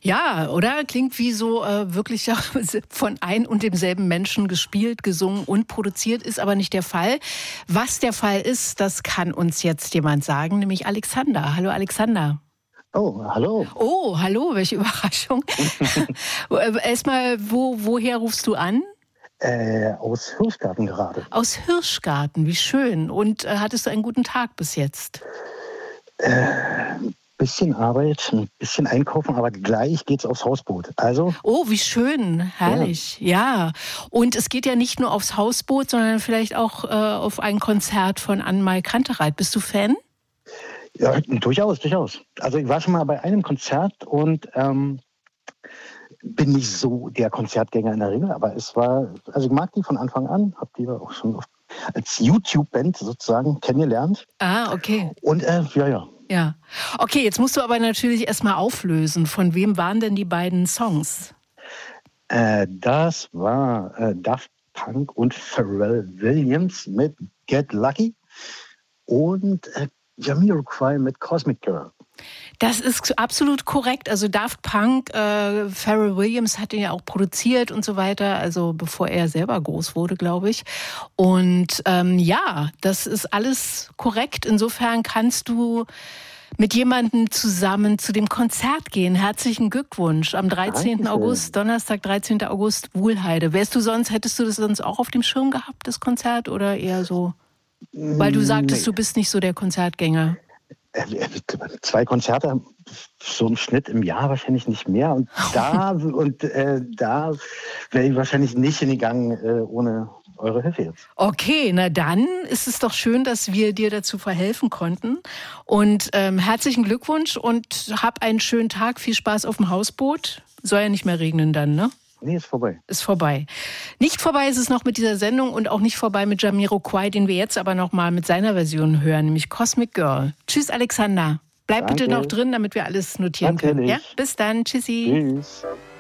Ja, oder? Klingt wie so wirklich von ein und demselben Menschen gespielt, gesungen und produziert, ist aber nicht der Fall. Was der Fall ist, das kann uns jetzt jemand sagen, nämlich Alexander. Hallo Alexander. Oh, hallo. Oh, hallo, welche Überraschung. Erstmal, woher rufst du an? Aus Hirschgarten gerade. Aus Hirschgarten, wie schön. Und hattest du einen guten Tag bis jetzt? Bisschen Arbeit, ein bisschen einkaufen, aber gleich geht's aufs Hausboot. Also. Oh, wie schön, herrlich, ja. Und es geht ja nicht nur aufs Hausboot, sondern vielleicht auch auf ein Konzert von Ann-Mai Kantereit. Bist du Fan? Ja, durchaus. Also ich war schon mal bei einem Konzert und bin nicht so der Konzertgänger in der Regel, aber also ich mag die von Anfang an, habe die auch schon als YouTube-Band sozusagen kennengelernt. Ah, okay. Und ja. Ja. Okay, jetzt musst du aber natürlich erstmal auflösen. Von wem waren denn die beiden Songs? Das war Daft Punk und Pharrell Williams mit Get Lucky und Jamiroquai mit Cosmic Girl. Das ist absolut korrekt. Also Daft Punk, Pharrell Williams hat ihn ja auch produziert und so weiter, also bevor er selber groß wurde, glaube ich. Und ja, das ist alles korrekt. Insofern kannst du mit jemandem zusammen zu dem Konzert gehen. Herzlichen Glückwunsch am 13. Dankeschön. August, Donnerstag, 13. August, Wuhlheide. Hättest du das sonst auch auf dem Schirm gehabt, das Konzert, oder eher so? Weil du sagtest, Du bist nicht so der Konzertgänger. 2 Konzerte, so im Schnitt im Jahr wahrscheinlich nicht mehr. Und da wäre ich wahrscheinlich nicht hingegangen ohne eure Hilfe jetzt. Okay, na dann ist es doch schön, dass wir dir dazu verhelfen konnten. Und herzlichen Glückwunsch und hab einen schönen Tag. Viel Spaß auf dem Hausboot. Soll ja nicht mehr regnen dann, ne? Nee, ist vorbei. Ist vorbei. Nicht vorbei ist es noch mit dieser Sendung und auch nicht vorbei mit Jamiroquai, den wir jetzt aber noch mal mit seiner Version hören, nämlich Cosmic Girl. Tschüss, Alexander. Bleib bitte noch drin, damit wir alles notieren können. Ja? Bis dann. Tschüssi. Tschüss.